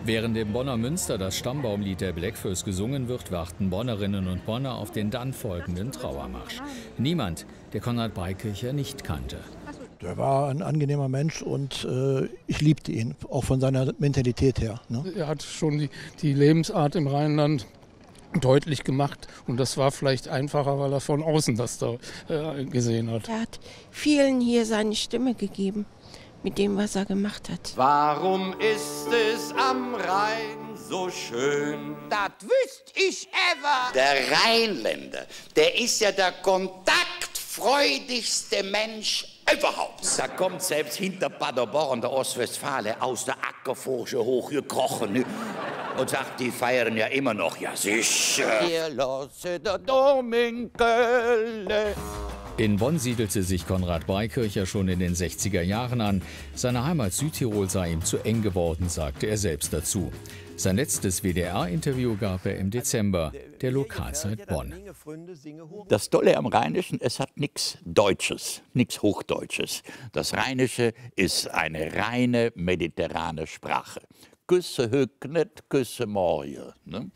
Während im Bonner Münster das Stammbaumlied der Blackfoes gesungen wird, warten Bonnerinnen und Bonner auf den dann folgenden Trauermarsch. Niemand, der Konrad Beikircher nicht kannte. Der war ein angenehmer Mensch und ich liebte ihn, auch von seiner Mentalität her. Ne? Er hat schon die Lebensart im Rheinland deutlich gemacht und das war vielleicht einfacher, weil er von außen das da gesehen hat. Er hat vielen hier seine Stimme gegeben mit dem, was er gemacht hat. Warum ist es am Rhein so schön? Das wüsste ich ever. Der Rheinländer, der ist ja der kontaktfreudigste Mensch überhaupt. Da kommt selbst hinter Paderborn, der Ostwestfale, aus der Ackerforsche hochgekrochen und sagt, die feiern ja immer noch. Ja, sicher. Hier lasse der Dom in Köln. In Bonn siedelte sich Konrad Beikircher schon in den 60er Jahren an. Seine Heimat Südtirol sei ihm zu eng geworden, sagte er selbst dazu. Sein letztes WDR-Interview gab er im Dezember der Lokalzeit Bonn. Das Tolle am Rheinischen, es hat nichts Deutsches, nichts Hochdeutsches. Das Rheinische ist eine reine mediterrane Sprache. Küsse hücknet, küsse morje. Ne?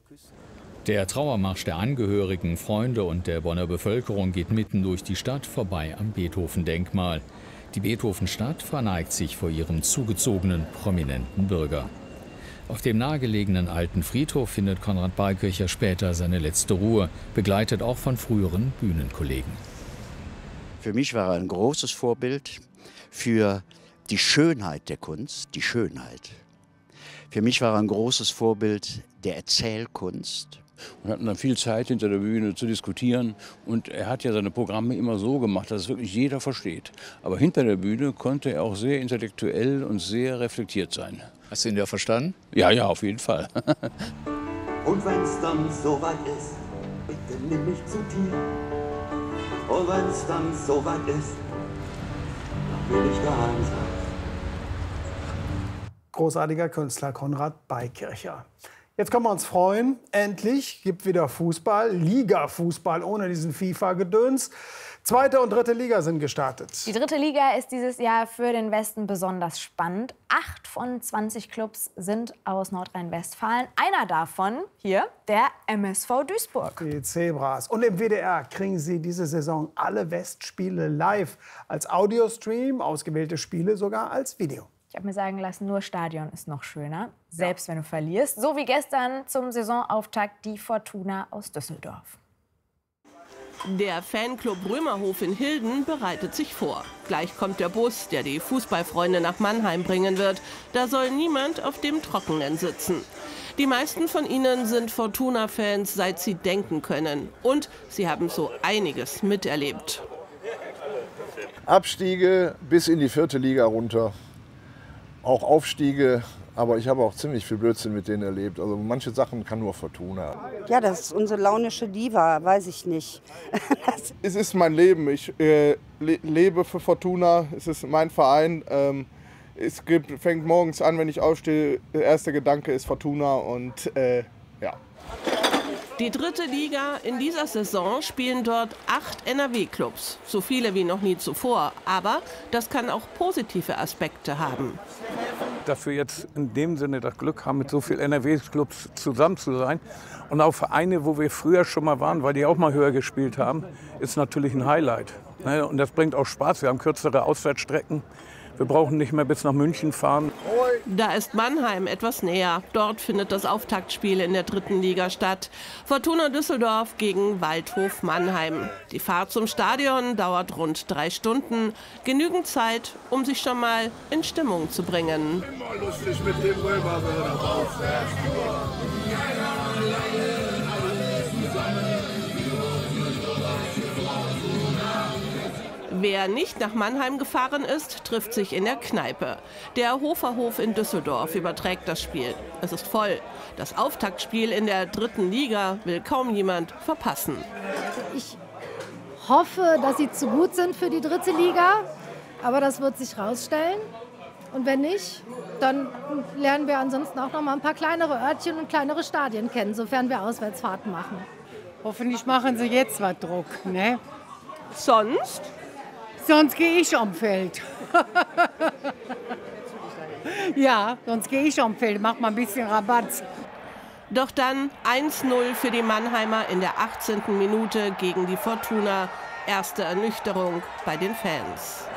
Der Trauermarsch der Angehörigen, Freunde und der Bonner Bevölkerung geht mitten durch die Stadt vorbei am Beethoven-Denkmal. Die Beethoven-Stadt verneigt sich vor ihrem zugezogenen, prominenten Bürger. Auf dem nahegelegenen alten Friedhof findet Konrad Beikircher später seine letzte Ruhe, begleitet auch von früheren Bühnenkollegen. Für mich war er ein großes Vorbild für die Schönheit der Kunst, die Schönheit. Für mich war er ein großes Vorbild der Erzählkunst. Wir hatten dann viel Zeit hinter der Bühne zu diskutieren und er hat ja seine Programme immer so gemacht, dass es wirklich jeder versteht. Aber hinter der Bühne konnte er auch sehr intellektuell und sehr reflektiert sein. Hast du ihn ja verstanden? Ja, ja, auf jeden Fall. Und wenn's dann soweit ist, bitte nimm mich zu dir. Und wenn's dann soweit ist, dann will ich daheim sein. Großartiger Künstler Konrad Beikircher. Jetzt können wir uns freuen, endlich gibt wieder Fußball, Liga-Fußball ohne diesen FIFA-Gedöns. 2. und 3. Liga sind gestartet. Die 3. Liga ist dieses Jahr für den Westen besonders spannend. 8 von 20 Clubs sind aus Nordrhein-Westfalen. Einer davon hier, der MSV Duisburg. Die Zebras. Und im WDR kriegen Sie diese Saison alle Westspiele live als Audiostream, ausgewählte Spiele sogar als Video. Ich habe mir sagen lassen, nur Stadion ist noch schöner, selbst wenn du verlierst. So wie gestern zum Saisonauftakt die Fortuna aus Düsseldorf. Der Fanclub Römerhof in Hilden bereitet sich vor. Gleich kommt der Bus, der die Fußballfreunde nach Mannheim bringen wird. Da soll niemand auf dem Trockenen sitzen. Die meisten von ihnen sind Fortuna-Fans, seit sie denken können. Und sie haben so einiges miterlebt. Abstiege bis in die 4. Liga runter. Auch Aufstiege, aber ich habe auch ziemlich viel Blödsinn mit denen erlebt. Also manche Sachen kann nur Fortuna. Ja, das ist unsere launische Diva, weiß ich nicht. Es ist mein Leben. Ich lebe für Fortuna. Es ist mein Verein. Fängt morgens an, wenn ich aufstehe. Der erste Gedanke ist Fortuna und ja. Die 3. Liga, in dieser Saison spielen dort 8 NRW-Clubs. So viele wie noch nie zuvor. Aber das kann auch positive Aspekte haben. Dass wir jetzt in dem Sinne das Glück haben, mit so vielen NRW-Clubs zusammen zu sein. Und auch Vereine, wo wir früher schon mal waren, weil die auch mal höher gespielt haben, ist natürlich ein Highlight. Und das bringt auch Spaß. Wir haben kürzere Auswärtsstrecken. Wir brauchen nicht mehr bis nach München fahren. Da ist Mannheim etwas näher. Dort findet das Auftaktspiel in der 3. Liga statt. Fortuna Düsseldorf gegen Waldhof Mannheim. Die Fahrt zum Stadion dauert rund 3 Stunden. Genügend Zeit, um sich schon mal in Stimmung zu bringen. Immer lustig mit dem Römer, Wer nicht nach Mannheim gefahren ist, trifft sich in der Kneipe. Der Hoferhof in Düsseldorf überträgt das Spiel. Es ist voll. Das Auftaktspiel in der 3. Liga will kaum jemand verpassen. Ich hoffe, dass sie zu gut sind für die 3. Liga, aber das wird sich rausstellen. Und wenn nicht, dann lernen wir ansonsten auch noch mal ein paar kleinere Örtchen und kleinere Stadien kennen, sofern wir Auswärtsfahrten machen. Hoffentlich machen sie jetzt was Druck, ne? Sonst? Sonst gehe ich am Feld. Ja, sonst gehe ich am Feld, mach mal ein bisschen Rabatz. Doch dann 1:0 für die Mannheimer in der 18. Minute gegen die Fortuna. Erste Ernüchterung bei den Fans.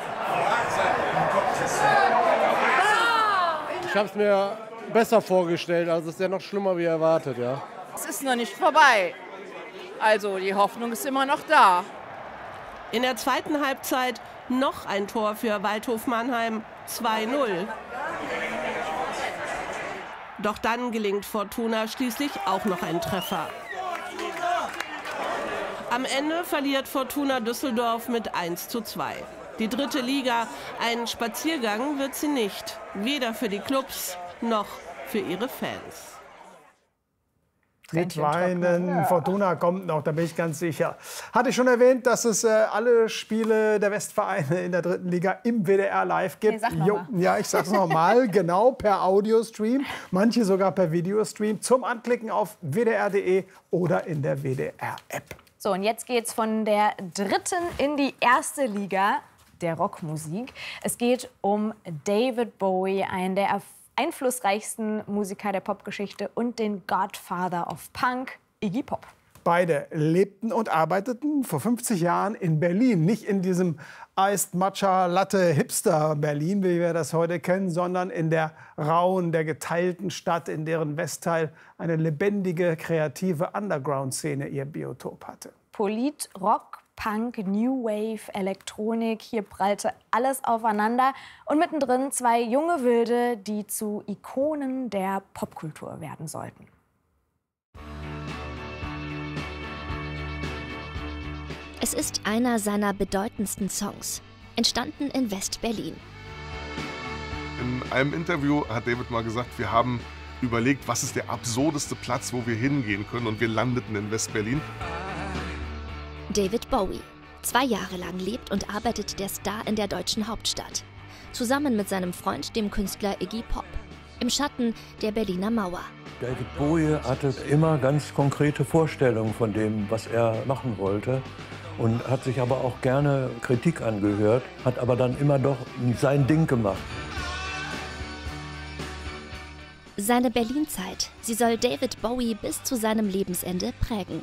Ich habe es mir besser vorgestellt, also es ist ja noch schlimmer wie erwartet, ja. Es ist noch nicht vorbei. Also die Hoffnung ist immer noch da. In der zweiten Halbzeit noch ein Tor für Waldhof Mannheim, 2:0. Doch dann gelingt Fortuna schließlich auch noch ein Treffer. Am Ende verliert Fortuna Düsseldorf mit 1:2. Die 3. Liga, ein Spaziergang wird sie nicht. Weder für die Clubs noch für ihre Fans. Mit Weinen, Fortuna kommt noch, da bin ich ganz sicher. Hatte ich schon erwähnt, dass es alle Spiele der Westvereine in der 3. Liga im WDR live gibt? Ja, ich sag's nochmal, genau, per Audiostream, manche sogar per Videostream, zum Anklicken auf wdr.de oder in der WDR-App. So, und jetzt geht's von der 3. in die 1. Liga der Rockmusik. Es geht um David Bowie, einen der einflussreichsten Musiker der Popgeschichte und den Godfather of Punk, Iggy Pop. Beide lebten und arbeiteten vor 50 Jahren in Berlin. Nicht in diesem Iced Matcha Latte Hipster Berlin, wie wir das heute kennen, sondern in der rauen, der geteilten Stadt, in deren Westteil eine lebendige, kreative Underground-Szene ihr Biotop hatte. Polit, Rock, Punk, New Wave, Elektronik, hier prallte alles aufeinander. Und mittendrin 2 junge Wilde, die zu Ikonen der Popkultur werden sollten. Es ist einer seiner bedeutendsten Songs, entstanden in West-Berlin. In einem Interview hat David mal gesagt, wir haben überlegt, was ist der absurdeste Platz, wo wir hingehen können, und wir landeten in West-Berlin. David Bowie. 2 Jahre lang lebt und arbeitet der Star in der deutschen Hauptstadt. Zusammen mit seinem Freund, dem Künstler Iggy Pop. Im Schatten der Berliner Mauer. David Bowie hatte immer ganz konkrete Vorstellungen von dem, was er machen wollte. Und hat sich aber auch gerne Kritik angehört, hat aber dann immer doch sein Ding gemacht. Seine Berlin-Zeit, sie soll David Bowie bis zu seinem Lebensende prägen.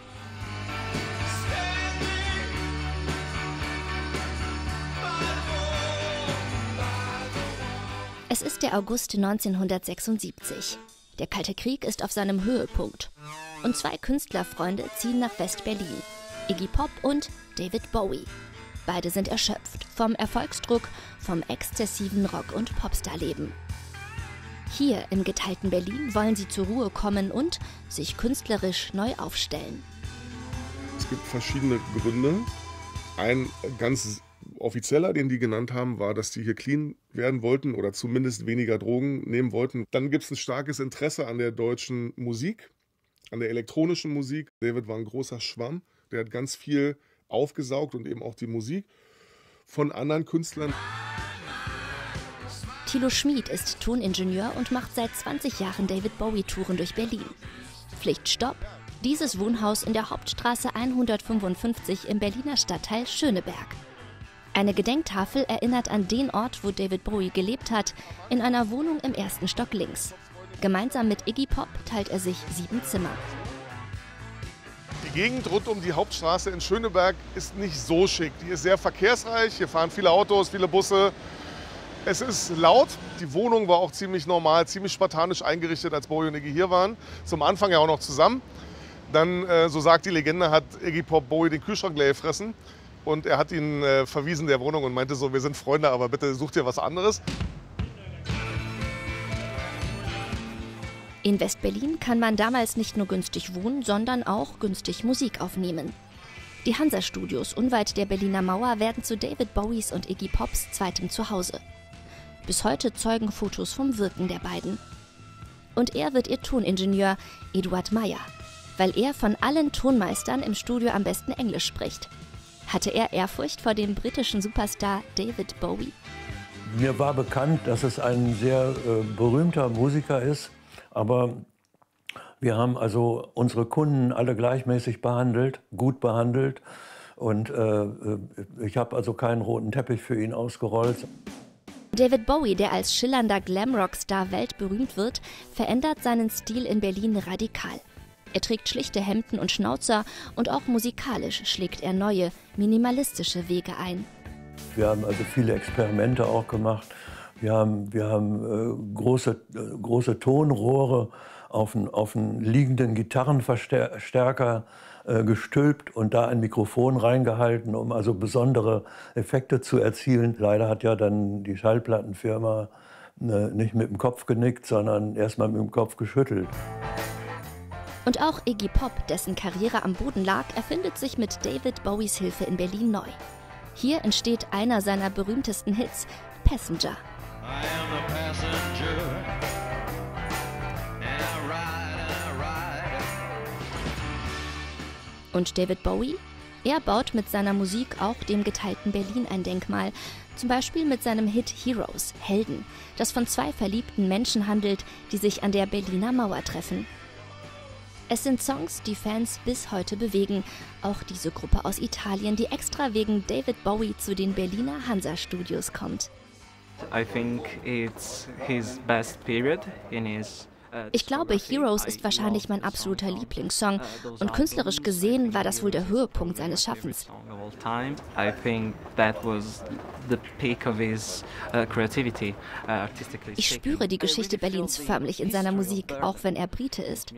Es ist der August 1976. Der Kalte Krieg ist auf seinem Höhepunkt. Und 2 Künstlerfreunde ziehen nach West-Berlin. Iggy Pop und David Bowie. Beide sind erschöpft vom Erfolgsdruck, vom exzessiven Rock- und Popstar-Leben. Hier im geteilten Berlin wollen sie zur Ruhe kommen und sich künstlerisch neu aufstellen. Es gibt verschiedene Gründe. Ein ganz offizieller, den die genannt haben, war, dass die hier clean werden wollten oder zumindest weniger Drogen nehmen wollten. Dann gibt es ein starkes Interesse an der deutschen Musik, an der elektronischen Musik. David war ein großer Schwamm. Der hat ganz viel aufgesaugt und eben auch die Musik von anderen Künstlern. Thilo Schmid ist Toningenieur und macht seit 20 Jahren David Bowie-Touren durch Berlin. Pflichtstopp: dieses Wohnhaus in der Hauptstraße 155 im Berliner Stadtteil Schöneberg. Eine Gedenktafel erinnert an den Ort, wo David Bowie gelebt hat, in einer Wohnung im 1. Stock links. Gemeinsam mit Iggy Pop teilt er sich 7 Zimmer. Die Gegend rund um die Hauptstraße in Schöneberg ist nicht so schick. Die ist sehr verkehrsreich, hier fahren viele Autos, viele Busse. Es ist laut. Die Wohnung war auch ziemlich normal, ziemlich spartanisch eingerichtet, als Bowie und Iggy hier waren. Zum Anfang ja auch noch zusammen. Dann, so sagt die Legende, hat Iggy Pop Bowie den Kühlschrank leer gefressen. Und er hat ihn verwiesen der Wohnung und meinte so, wir sind Freunde, aber bitte such dir was anderes. In West-Berlin kann man damals nicht nur günstig wohnen, sondern auch günstig Musik aufnehmen. Die Hansa-Studios unweit der Berliner Mauer werden zu David Bowies und Iggy Pops zweitem Zuhause. Bis heute zeugen Fotos vom Wirken der beiden. Und er wird ihr Toningenieur, Eduard Meyer, weil er von allen Tonmeistern im Studio am besten Englisch spricht. Hatte er Ehrfurcht vor dem britischen Superstar David Bowie? Mir war bekannt, dass es ein sehr berühmter Musiker ist, aber wir haben also unsere Kunden alle gleichmäßig behandelt, gut behandelt. Und ich habe also keinen roten Teppich für ihn ausgerollt. David Bowie, der als schillernder Glamrock-Star weltberühmt wird, verändert seinen Stil in Berlin radikal. Er trägt schlichte Hemden und Schnauzer und auch musikalisch schlägt er neue, minimalistische Wege ein. Wir haben also viele Experimente auch gemacht. Wir haben große Tonrohre auf einen liegenden Gitarrenverstärker gestülpt und da ein Mikrofon reingehalten, um also besondere Effekte zu erzielen. Leider hat ja dann die Schallplattenfirma nicht mit dem Kopf genickt, sondern erst mal mit dem Kopf geschüttelt. Und auch Iggy Pop, dessen Karriere am Boden lag, erfindet sich mit David Bowies Hilfe in Berlin neu. Hier entsteht einer seiner berühmtesten Hits, Passenger. Und David Bowie? Er baut mit seiner Musik auch dem geteilten Berlin ein Denkmal. Zum Beispiel mit seinem Hit Heroes, Helden, das von zwei verliebten Menschen handelt, die sich an der Berliner Mauer treffen. Es sind Songs, die Fans bis heute bewegen. Auch diese Gruppe aus Italien, die extra wegen David Bowie zu den Berliner Hansa-Studios kommt. Ich glaube, Heroes ist wahrscheinlich mein absoluter Lieblingssong. Und künstlerisch gesehen war das wohl der Höhepunkt seines Schaffens. Ich spüre die Geschichte Berlins förmlich in seiner Musik, auch wenn er Brite ist.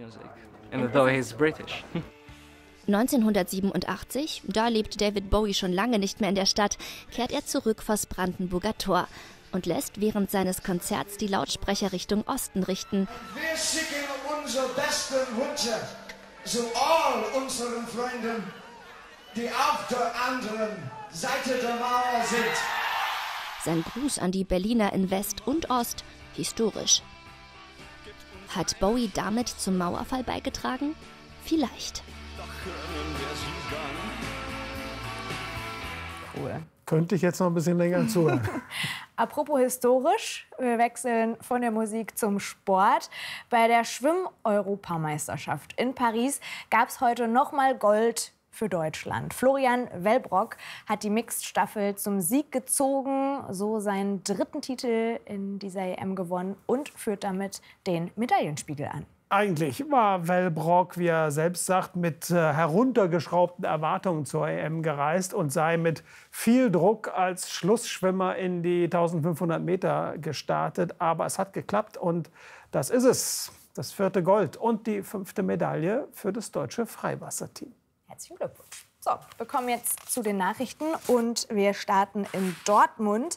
1987, da lebt David Bowie schon lange nicht mehr in der Stadt, kehrt er zurück vors Brandenburger Tor und lässt während seines Konzerts die Lautsprecher Richtung Osten richten. Wir schicken unsere besten Wünsche zu all unseren Freunden, die auf der anderen Seite der Mauer sind. Sein Gruß an die Berliner in West und Ost, historisch. Hat Bowie damit zum Mauerfall beigetragen? Vielleicht. Cool. Könnte ich jetzt noch ein bisschen länger zuhören. Apropos historisch, wir wechseln von der Musik zum Sport. Bei der Schwimm-Europameisterschaft in Paris gab es heute nochmal Gold für Deutschland. Florian Wellbrock hat die Mixed-Staffel zum Sieg gezogen, so seinen 3. Titel in dieser EM gewonnen und führt damit den Medaillenspiegel an. Eigentlich war Wellbrock, wie er selbst sagt, mit heruntergeschraubten Erwartungen zur EM gereist und sei mit viel Druck als Schlussschwimmer in die 1500 Meter gestartet. Aber es hat geklappt und das ist es. Das 4. Gold und die 5. Medaille für das deutsche Freiwasserteam. Herzlichen Glückwunsch. So, wir kommen jetzt zu den Nachrichten und wir starten in Dortmund.